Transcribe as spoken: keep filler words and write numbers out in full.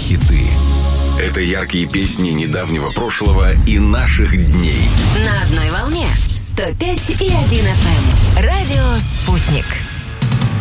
хиты. Это яркие песни недавнего прошлого и наших дней. На одной волне сто пять и один эф эм. Радио «Спутник».